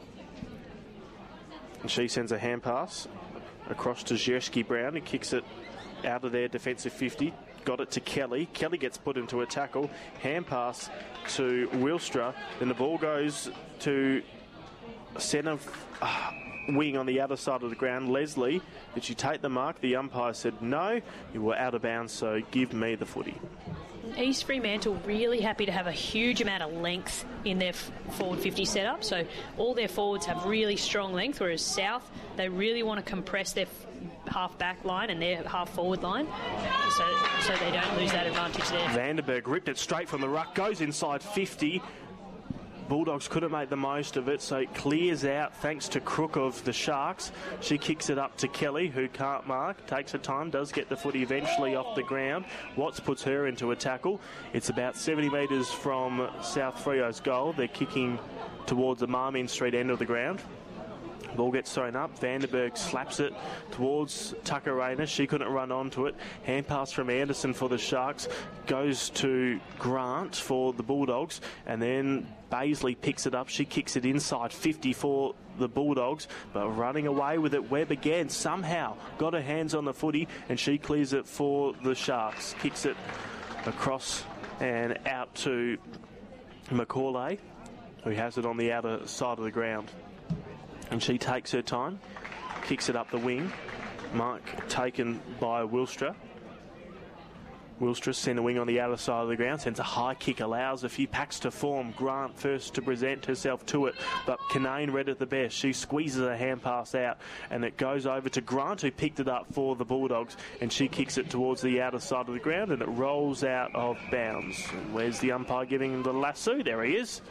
And she sends a hand pass across to Zierzki Brown, who kicks it out of their defensive fifty. Got it to Kelly. Kelly gets put into a tackle. Hand pass to Wilstra. Then the ball goes to centre uh, wing on the other side of the ground. Leslie, did she take the mark? The umpire said no. You were out of bounds, so give me the footy. East Fremantle really happy to have a huge amount of length in their forward fifty setup. So all their forwards have really strong length, whereas South, they really want to compress their half back line and their half forward line so, so they don't lose that advantage there. Vanderberg ripped it straight from the ruck, goes inside fifty. Bulldogs couldn't make the most of it, so it clears out thanks to Crook of the Sharks. She kicks it up to Kelly, who can't mark, takes her time, does get the footy eventually off the ground. Watts puts her into a tackle. It's about seventy metres from South Freo's goal. They're kicking towards the Marmion Street end of the ground. Ball gets thrown up. Vanderberg slaps it towards Tucker Rayner. She couldn't run onto it. Hand pass from Anderson for the Sharks. Goes to Grant for the Bulldogs. And then Baisley picks it up. She kicks it inside fifty for the Bulldogs. But running away with it, Webb again somehow got her hands on the footy. And she clears it for the Sharks. Kicks it across and out to Macaulay, who has it on the outer side of the ground. And she takes her time, kicks it up the wing. Mark taken by Wilstra. Wilstra, centre wing on the outer side of the ground, sends a high kick, allows a few packs to form. Grant first to present herself to it, but Kinane read it the best. She squeezes a hand pass out, and it goes over to Grant, who picked it up for the Bulldogs, and she kicks it towards the outer side of the ground, and it rolls out of bounds. And where's the umpire giving him the lasso? There he is.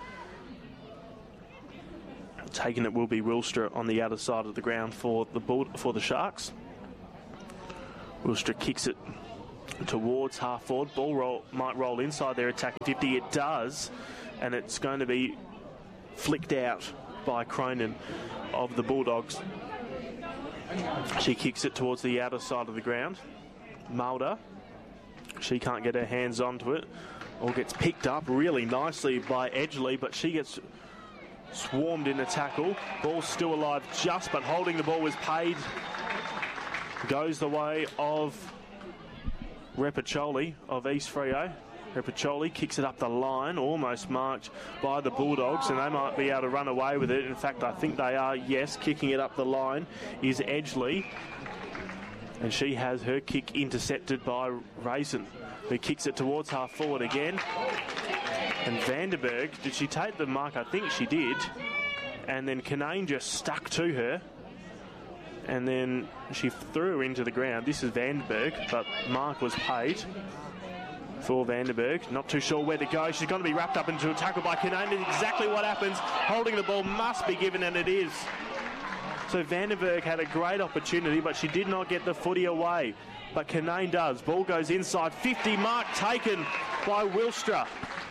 Taking it will be Wilstra on the outer side of the ground for the Bull for the Sharks. Wilstra kicks it towards half forward. Ball roll, might roll inside their attacking fifty. It does, and it's going to be flicked out by Cronin of the Bulldogs. She kicks it towards the outer side of the ground. Mulder, she can't get her hands onto it. Or gets picked up really nicely by Edgley, but she gets swarmed in a tackle. Ball's still alive just, but holding the ball was paid. Goes the way of Repacholi of East Freo. Repacholi kicks it up the line, almost marked by the Bulldogs, and they might be able to run away with it. In fact, I think they are, yes. Kicking it up the line is Edgley, and she has her kick intercepted by Raisin, who kicks it towards half forward again. And Vandenberg, did she take the mark? I think she did. And then Kinane just stuck to her. And then she threw her into the ground. This is Vandenberg, but mark was paid for Vandenberg. Not too sure where to go. She's going to be wrapped up into a tackle by Kinane. And exactly what happens. Holding the ball must be given, and it is. So Vandenberg had a great opportunity, but she did not get the footy away. But Kinane does. Ball goes inside fifty. Mark taken by Wilstra.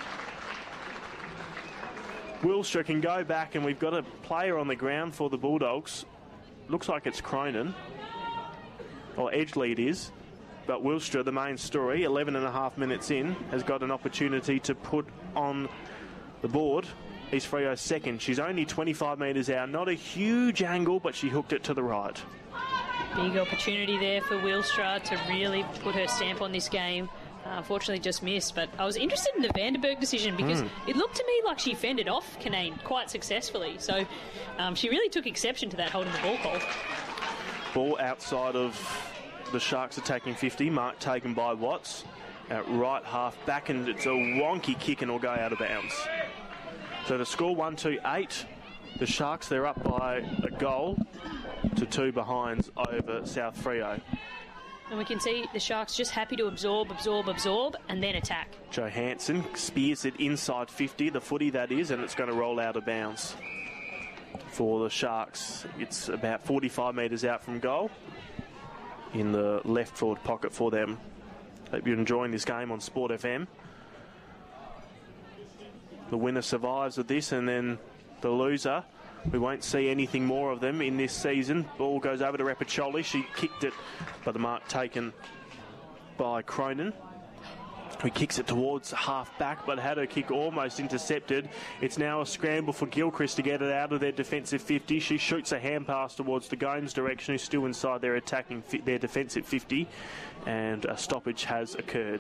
Wilstra can go back, and we've got a player on the ground for the Bulldogs. Looks like it's Cronin, or Edgley it is, but Wilstra, the main story, eleven and a half minutes in, has got an opportunity to put on the board East Freo second. She's only twenty-five metres out, not a huge angle, but she hooked it to the right. Big opportunity there for Wilstra to really put her stamp on this game. Uh, unfortunately just missed, but I was interested in the Vandenberg decision because mm. it looked to me like she fended off Kinane quite successfully. So um, she really took exception to that holding the ball call. Ball outside of the Sharks attacking fifty, mark taken by Watts at right half back, and it's a wonky kick and will go out of bounds. So the score one two eight. The Sharks, they're up by a goal to two behinds over South Freo. And we can see the Sharks just happy to absorb, absorb, absorb, and then attack. Johansson spears it inside fifty, the footy that is, and it's going to roll out of bounds for the Sharks. It's about forty-five metres out from goal in the left forward pocket for them. Hope you're enjoying this game on Sport F M. The winner survives with this, and then the loser, we won't see anything more of them in this season. Ball goes over to Repacholi. She kicked it, but the mark taken by Cronin, who kicks it towards half back, but had her kick almost intercepted. It's now a scramble for Gilchrist to get it out of their defensive fifty. She shoots a hand pass towards the Gomes direction, who's still inside their attacking, their defensive fifty, and a stoppage has occurred.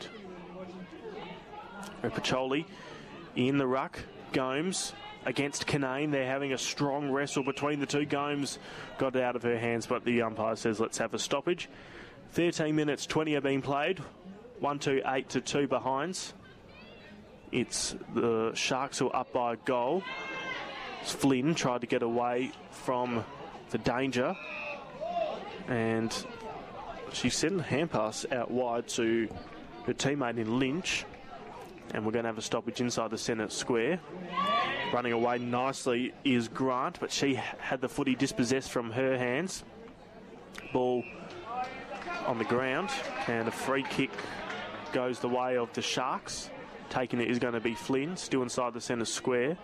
Repacholi in the ruck. Gomes against Kinane. They're having a strong wrestle between the two. Gomes got it out of her hands, but the umpire says let's have a stoppage. thirteen minutes twenty are being played. one two eight to two behinds. It's the Sharks who are up by a goal. Flynn tried to get away from the danger, and she sent a hand pass out wide to her teammate in Lynch, and we're going to have a stoppage inside the centre square. Running away nicely is Grant, but she had the footy dispossessed from her hands. Ball on the ground, and a free kick goes the way of the Sharks. Taking it is going to be Flynn, still inside the centre square.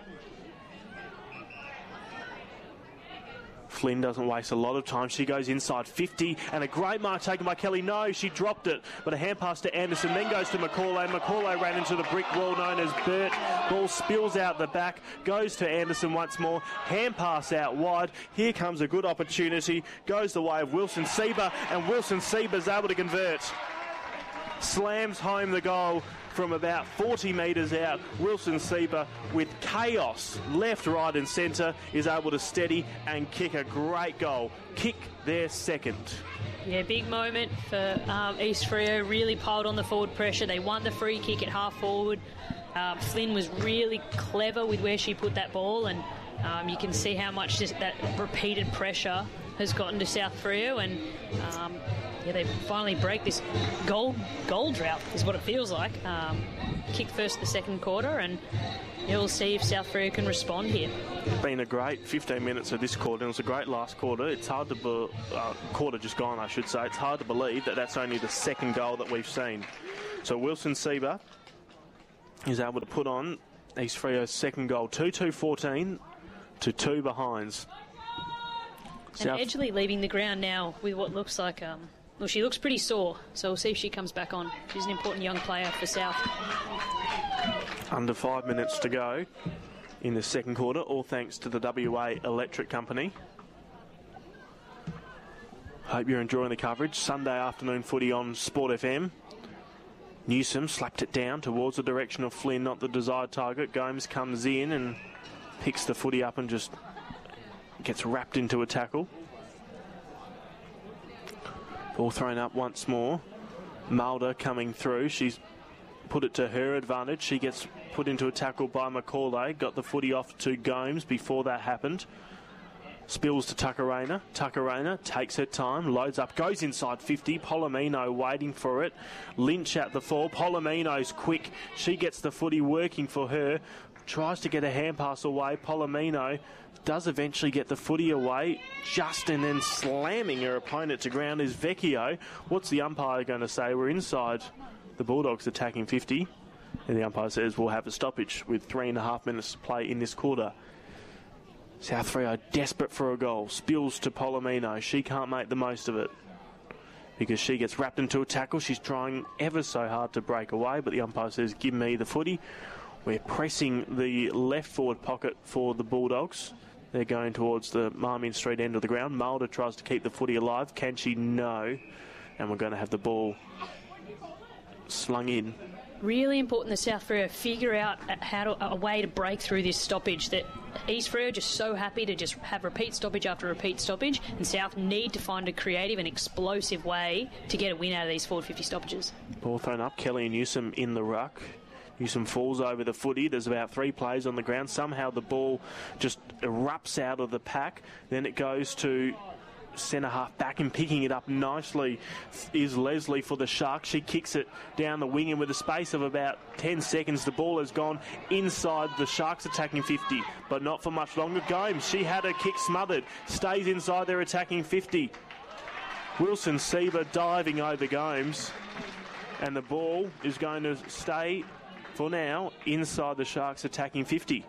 Flynn doesn't waste a lot of time. She goes inside fifty, and a great mark taken by Kelly. No, she dropped it, but a hand pass to Anderson, then goes to McCauley. McCauley ran into the brick wall known as Burt. Ball spills out the back, goes to Anderson once more. Hand pass out wide. Here comes a good opportunity. Goes the way of Wilson Sieber, and Wilson Sieber's able to convert. Slams home the goal from about forty metres out. Wilson Sieber with chaos left, right and centre is able to steady and kick a great goal. Kick their second. Yeah, big moment for um, East Freo. Really piled on the forward pressure. They won the free kick at half forward. Um, Flynn was really clever with where she put that ball, and um, you can see how much just that repeated pressure has gotten to South Freo, and um, yeah, they finally break this goal goal drought, is what it feels like. Um, kicked first the second quarter, and yeah, we'll see if South Freo can respond here. It's been a great fifteen minutes of this quarter, and it was a great last quarter. It's hard to be, uh, quarter just gone, I should say. It's hard to believe that that's only the second goal that we've seen. So Wilson Sieber is able to put on East Freo's second goal, two two fourteen to two behinds. And Edgley leaving the ground now with what looks like, um, well, she looks pretty sore, so we'll see if she comes back on. She's an important young player for South. Under five minutes to go in the second quarter, all thanks to the W A Electric Company. Hope you're enjoying the coverage. Sunday afternoon footy on Sport F M. Newsom slapped it down towards the direction of Flynn, not the desired target. Gomes comes in and picks the footy up and just gets wrapped into a tackle. Ball thrown up once more. Mulder coming through. She's put it to her advantage. She gets put into a tackle by Macaulay. Got the footy off to Gomes before that happened. Spills to Tuckerina. Tuckerina takes her time, loads up, goes inside fifty. Polomino waiting for it. Lynch at the fall. Polomino's quick. She gets the footy working for her. Tries to get a hand pass away. Polomino does eventually get the footy away. Just and then slamming her opponent to ground is Vecchio. What's the umpire going to say? We're inside the Bulldogs attacking fifty. And the umpire says we'll have a stoppage with three and a half minutes to play in this quarter. South Freo desperate for a goal. Spills to Polomino. She can't make the most of it because she gets wrapped into a tackle. She's trying ever so hard to break away, but the umpire says, give me the footy. We're pressing the left forward pocket for the Bulldogs. They're going towards the Marmion Street end of the ground. Mulder tries to keep the footy alive. Can she? No. And we're going to have the ball slung in. Really important that South Freo figure out how to, a way to break through this stoppage. That East Freo are just so happy to just have repeat stoppage after repeat stoppage, and South need to find a creative and explosive way to get a win out of these forward fifty stoppages. Ball thrown up. Kelly and Newsom in the ruck. Newsom falls over the footy. There's about three players on the ground. Somehow the ball just erupts out of the pack. Then it goes to centre half back, and picking it up nicely is Leslie for the Sharks. She kicks it down the wing, and with a space of about ten seconds, the ball has gone inside the Sharks attacking fifty, but not for much longer. Gomes, she had her kick smothered, stays inside their attacking fifty. Wilson Sieber diving over Gomes, and the ball is going to stay for now inside the Sharks attacking fifty.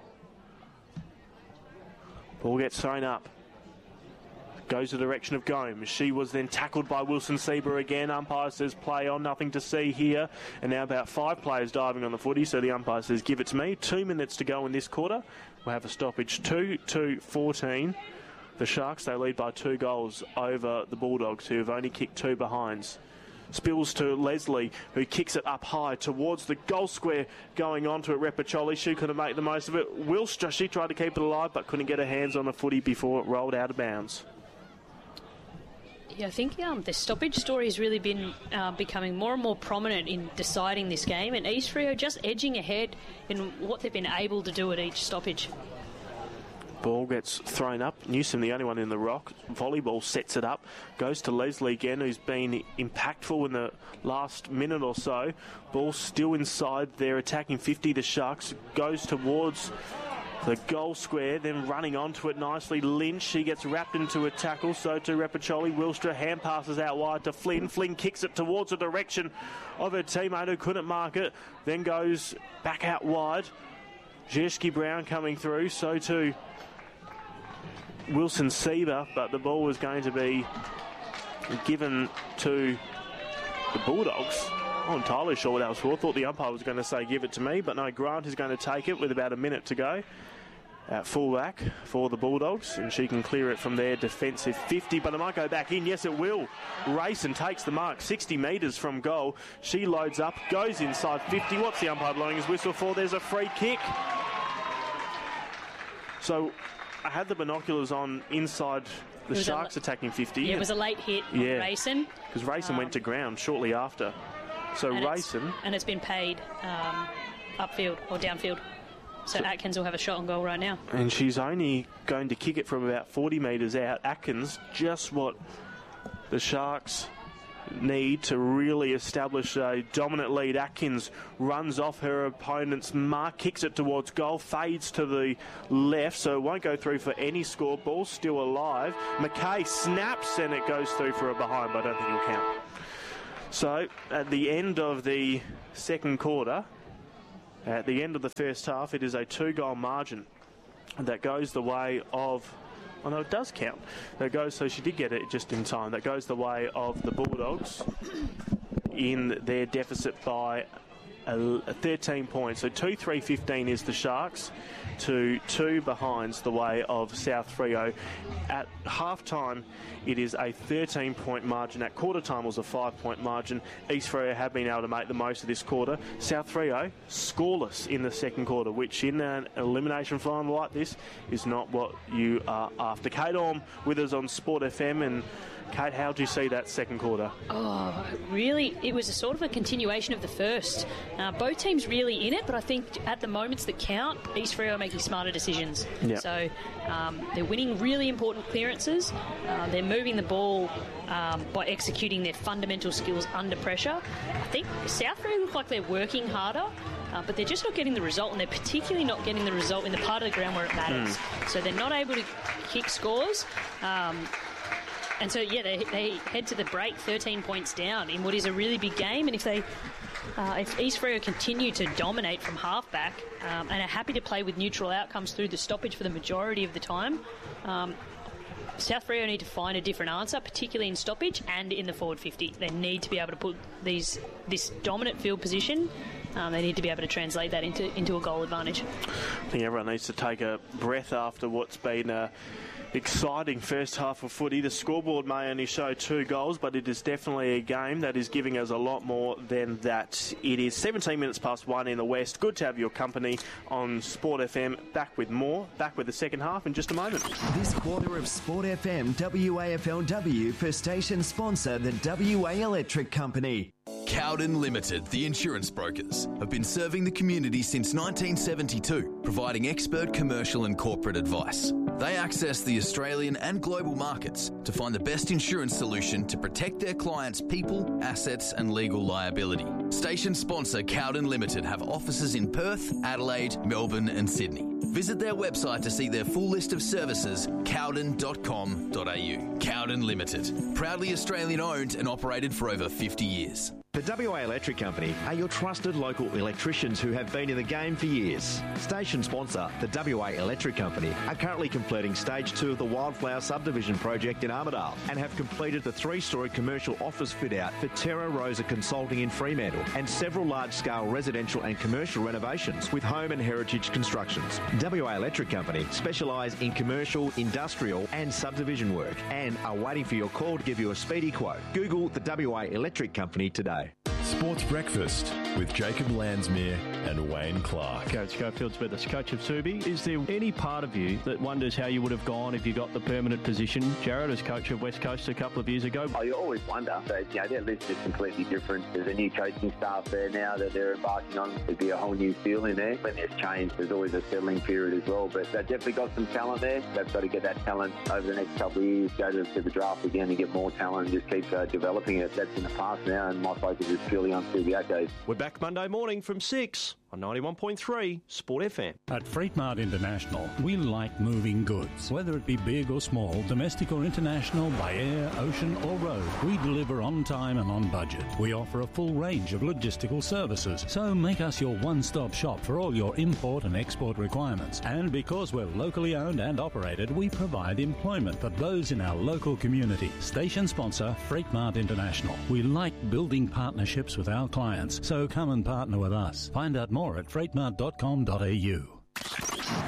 Ball gets thrown up. Goes the direction of Gomes. She was then tackled by Wilson Sieber again. Umpire says play on, nothing to see here. And now about five players diving on the footy, so the umpire says give it to me. Two minutes to go in this quarter. We'll have a stoppage. two two fourteen. The Sharks, they lead by two goals over the Bulldogs, who have only kicked two behinds. Spills to Leslie, who kicks it up high towards the goal square, going on to it. Repacholi, she couldn't make the most of it. Wilstra, she tried to keep it alive, but couldn't get her hands on the footy before it rolled out of bounds. Yeah, I think um, the stoppage story has really been uh, becoming more and more prominent in deciding this game, and East Freo just edging ahead in what they've been able to do at each stoppage. Ball gets thrown up. Newsom, the only one in the rock. Volleyball sets it up. Goes to Leslie again, who's been impactful in the last minute or so. Ball still inside their attacking fifty. The Sharks goes towards the goal square, then running onto it nicely. Lynch, she gets wrapped into a tackle. So to Repacholi. Wilstra hand passes out wide to Flynn. Flynn kicks it towards the direction of her teammate who couldn't mark it. Then goes back out wide. Zierzki Brown coming through. So too Wilson Sieber, but the ball was going to be given to the Bulldogs. I'm not entirely sure what that was for. I thought the umpire was going to say give it to me, but no, Grant is going to take it with about a minute to go. at fullback for the Bulldogs, and she can clear it from their defensive fifty, but it might go back in. Yes, it will. Rayson takes the mark, sixty metres from goal. She loads up, goes inside fifty. What's the umpire blowing his whistle for? There's a free kick. So I had the binoculars on inside the Sharks a, attacking fifty. Yeah, it was a late hit on yeah, Rayson. Because Rayson um, went to ground shortly after. So and Rayson... It's, and it's been paid um, upfield or downfield. So, so Atkins will have a shot on goal right now. And she's only going to kick it from about forty metres out. Atkins, just what the Sharks need to really establish a dominant lead. Atkins runs off her opponent's mark, kicks it towards goal, fades to the left, so it won't go through for any score. Ball still alive. McKay snaps and it goes through for a behind, but I don't think it'll count. So at the end of the second quarter, at the end of the first half, it is a two-goal margin that goes the way of... Oh, no, it does count. That goes, so she did get it just in time. That goes the way of the Bulldogs in their deficit by uh, thirteen points. So two three fifteen is the Sharks to two behinds the way of South Freo. At half-time, it is a thirteen-point margin. At quarter-time, it was a five-point margin. East Freo have been able to make the most of this quarter. South Freo, scoreless in the second quarter, which in an elimination final like this is not what you are after. Kate Orme with us on Sport F M, and Kate, how do you see that second quarter? Oh, really, it was a sort of a continuation of the first. Uh, both teams really in it, but I think at the moments that count, East Freo are making smarter decisions. Yep. So um, they're winning really important clearances. Uh, they're moving the ball um, by executing their fundamental skills under pressure. I think South Freo look like they're working harder, uh, but they're just not getting the result, and they're particularly not getting the result in the part of the ground where it matters. Mm. So they're not able to kick scores. Um, And so, yeah, they, they head to the break thirteen points down in what is a really big game. And if they, uh, if East Freo continue to dominate from halfback um, and are happy to play with neutral outcomes through the stoppage for the majority of the time, um, South Freo need to find a different answer, particularly in stoppage and in the forward fifty. They need to be able to put these this dominant field position. Um, they need to be able to translate that into into a goal advantage. I think everyone needs to take a breath after what's been a exciting first half of footy. The scoreboard may only show two goals, but it is definitely a game that is giving us a lot more than that. It is seventeen minutes past one in the West. Good to have your company on Sport F M. Back with more, back with the second half in just a moment. This quarter of Sport F M W A F L W for station sponsor, the W A Electric Company. Cowden Limited, the insurance brokers, have been serving the community since nineteen seventy-two, providing expert commercial and corporate advice. They access the Australian and global markets to find the best insurance solution to protect their clients' people, assets and legal liability. Station sponsor Cowden Limited have offices in Perth, Adelaide, Melbourne and Sydney. Visit their website to see their full list of services, cowden dot com dot a u. Cowden Limited, proudly Australian owned and operated for over fifty years. The W A Electric Company are your trusted local electricians who have been in the game for years. Station sponsor, the W A Electric Company, are currently completing stage two of the Wildflower subdivision project in Armidale and have completed the three-storey commercial office fit-out for Terra Rosa Consulting in Fremantle and several large-scale residential and commercial renovations with home and heritage constructions. W A Electric Company specialise in commercial, industrial and subdivision work and are waiting for your call to give you a speedy quote. Google the W A Electric Company today. Sports Breakfast with Jacob Landsmere and Wayne Clark. Coach Schofields with us. Coach of Subi, is there any part of you that wonders how you would have gone if you got the permanent position, Jared, as coach of West Coast a couple of years ago? Oh, you always wonder. But, you know, their list is completely different. There's a new coaching staff there now that they're embarking on. There'd be a whole new feel in there. When there's change, there's always a settling period as well. But they've definitely got some talent there. They've got to get that talent over the next couple of years, go to, to the draft again and get more talent and just keep uh, developing it. That's in the past now, and my focus is purely on Subiaco. We're back Monday morning from six on ninety-one point three Sport F M. At Freight Mart International, we like moving goods. Whether it be big or small, domestic or international, by air, ocean or road, we deliver on time and on budget. We offer a full range of logistical services, so make us your one-stop shop for all your import and export requirements. And because we're locally owned and operated, we provide employment for those in our local community. Station sponsor, Freight Mart International. We like building partnerships with our clients, so come and partner with us. Find out more at freight mart dot com dot a u.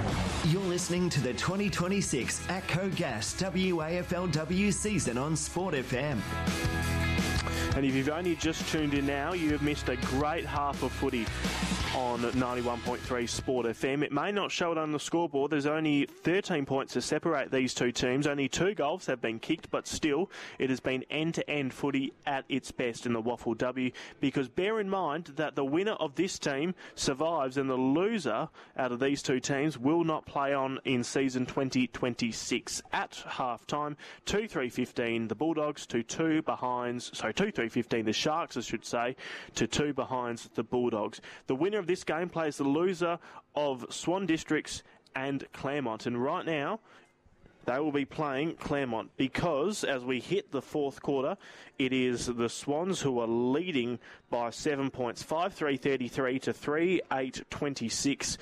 You're listening to the twenty twenty-six ATCO Gas W A F L W season on Sport F M. And if you've only just tuned in now, you have missed a great half of footy on ninety-one point three Sport F M. It may not show it on the scoreboard. There's only thirteen points to separate these two teams. Only two goals have been kicked, but still, it has been end-to-end footy at its best in the Waffle W, because bear in mind that the winner of this team survives and the loser out of these two teams will not play on in season twenty twenty-six. At half-time, two three fifteen the Bulldogs to two behinds, sorry, two three fifteen the Sharks, I should say, to two behinds the Bulldogs. The winner of this game plays the loser of Swan Districts and Claremont, and right now they will be playing Claremont, because as we hit the fourth quarter, it is the Swans who are leading by seven points, five three thirty-three to three eight twenty-six